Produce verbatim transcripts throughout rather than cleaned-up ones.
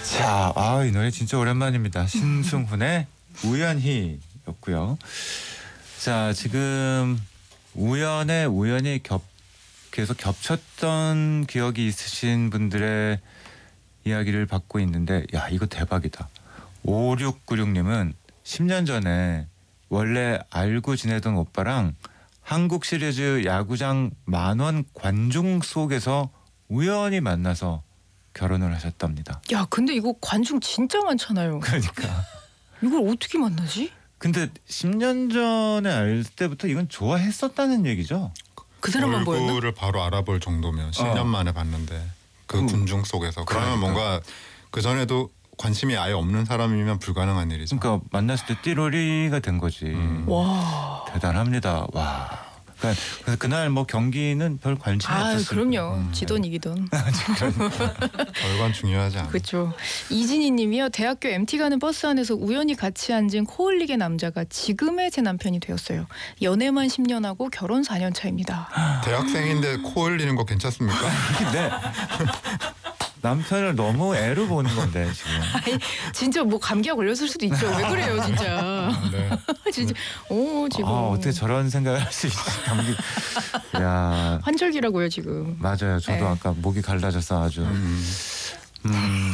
자, 아, 이 노래 진짜 오랜만입니다. 신승훈의 우연히였고요. 자, 지금 우연에 우연히 겹 계속 겹쳤던 기억이 있으신 분들의 이야기를 받고 있는데, 야, 이거 대박이다. 오육구육님은 십 년 전에 원래 알고 지내던 오빠랑 한국 시리즈 야구장 만원 관중 속에서 우연히 만나서 결혼을 하셨답니다. 야, 근데 이거 관중 진짜 많잖아요. 그러니까. 이걸 어떻게 만나지? 근데 십 년 전에 알 때부터 이건 좋아했었다는 얘기죠? 그 사람만 보였나? 얼굴을 바로 알아볼 정도면 십 년 어. 만에 봤는데 그 음. 군중 속에서 그러면 그러니까. 뭔가 그 전에도 관심이 아예 없는 사람이면 불가능한 일이죠. 그러니까 만났을 때 띠로리가 된 거지. 음. 와. 대단합니다. 와. 그러니까 그래서 그날 뭐 경기는 별 관심이 아, 없었을 그럼요. 거예요. 음. 지던 이기던. 결과는 중요하지 않아요. 그렇죠. 이진희 님이요. 대학교 엠티 가는 버스 안에서 우연히 같이 앉은 코흘리게 남자가 지금의 제 남편이 되었어요. 연애만 십 년 하고 결혼 사 년 차입니다. 대학생인데 코 흘리는 거 괜찮습니까? 근데 남편을 너무 애로 보는 건데 지금. 아니, 진짜 뭐 감기가 걸렸을 수도 있죠. 왜 그래요, 진짜. 아, 네. 진짜. 오, 지금. 아, 어떻게 저런 생각을 할 수 있지? 감기. 야, 환절기라고요, 지금. 맞아요. 저도 네. 아까 목이 갈라져서 아주. 음. 음.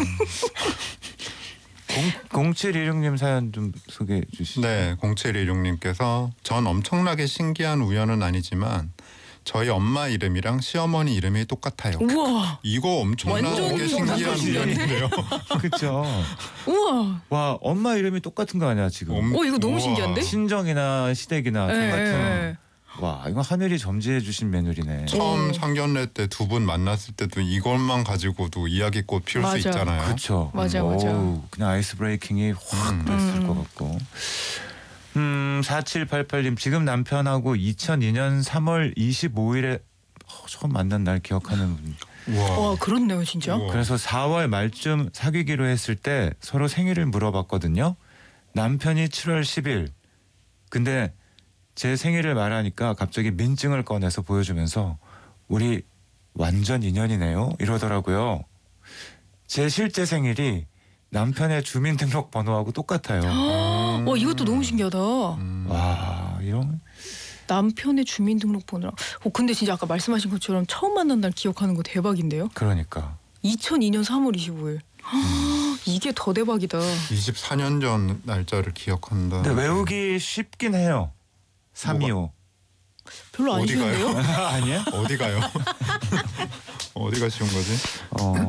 공칠이육님 사연 좀 소개해 주시죠. 네, 공칠이육님께서 전 엄청나게 신기한 우연은 아니지만 저희 엄마 이름이랑 시어머니 이름이 똑같아요. 우와. 이거 엄청나게 완전 신기한 신기한데? 우연인데요. 그렇죠. 우와. 와, 엄마 이름이 똑같은 거 아니야 지금? 엄- 어, 이거 너무 우와. 신기한데? 신정이나 시댁이나 예, 같은. 예. 와, 이거 하늘이 점지해 주신 메뉴리네. 처음 오. 상견례 때 두 분 만났을 때도 이것만 가지고도 이야기꽃 피울 맞아. 수 있잖아요. 그렇죠. 맞아, 맞아. 그냥 아이스 브레이킹이 확 음. 됐을 음. 것 같고. 음, 사칠팔팔님 지금 남편하고 이천이년 삼월 이십오일에 어, 처음 만난 날 기억하는 분. 우와. 와, 그렇네요, 진짜. 우와. 그래서 사월 말쯤 사귀기로 했을 때 서로 생일을 물어봤거든요. 남편이 칠월 십일. 근데 제 생일을 말하니까 갑자기 민증을 꺼내서 보여주면서 우리 완전 인연이네요 이러더라고요. 제 실제 생일이 남편의 주민등록번호하고 똑같아요. 음. 와, 이것도 너무 신기하다. 음. 와, 이런. 남편의 주민등록번호랑. 어, 근데 진짜 아까 말씀하신 것처럼 처음 만난 날 기억하는 거 대박인데요. 그러니까. 이천이년 삼월 이십오일. 이게 더 대박이다. 이십사 년 전 날짜를 기억한다. 근데 외우기 쉽긴 해요. 삼이오. 별로 안 어디 가요? 쉬운데요? 아니야? 어디 가요? 어디가 쉬운 거지? 어.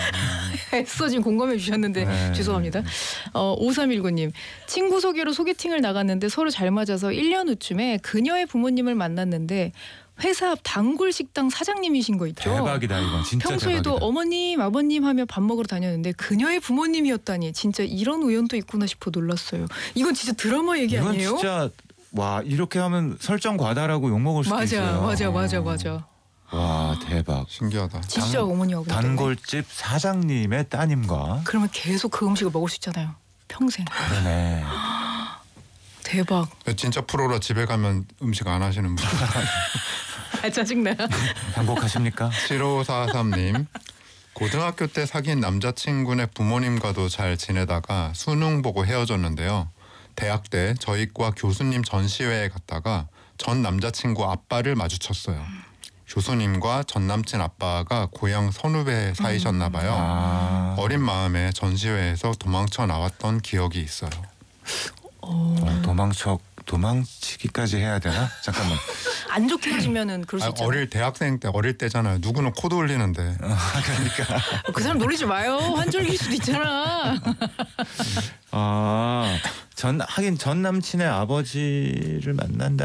애써 지금 공감해 주셨는데 네. 죄송합니다. 어, 오삼일구님. 친구 소개로 소개팅을 나갔는데 서로 잘 맞아서 일 년 후쯤에 그녀의 부모님을 만났는데 회사 앞 단골 식당 사장님이신 거 있죠? 대박이다 이건 진짜 평소에도 대박이다. 어머님, 아버님 하며 밥 먹으러 다녔는데 그녀의 부모님이었다니 진짜 이런 우연도 있구나 싶어 놀랐어요. 이건 진짜 드라마 얘기 이건 아니에요? 진짜 와 이렇게 하면 설정 과다라고 욕 먹을 수도 맞아, 있어요. 맞아, 맞아, 맞아. 와 대박. 신기하다. 진짜 단- 어머니하고 때문에. 단골집 사장님의 따님과 그러면 계속 그 음식을 먹을 수 있잖아요. 평생. 그러네. 대박. 진짜 프로라 집에 가면 음식 안 하시는 분. 아, 짜증나. 행복하십니까? 칠오사삼님. 고등학교 때 사귄 남자친구네 부모님과도 잘 지내다가 수능 보고 헤어졌는데요. 대학 때 저희 과 교수님 전시회에 갔다가 전 남자친구 아빠를 마주쳤어요. 교수님과 전 남친 아빠가 고향 선후배 사이셨나 봐요. 아, 어린 마음에 전시회에서 도망쳐 나왔던 기억이 있어요. 어, 어, 도망쳐 도망치기까지 해야 되나? 잠깐만. 안 좋게 헤어지면은 그럴 수 아, 있잖아요. 어릴 대학생 때 어릴 때잖아요. 누구는 코도 흘리는데. 그러니까. 그 사람 놀리지 마요. 환절기일 수도 있잖아. 아, 전 하긴 전 남친의 아버지를 만난다.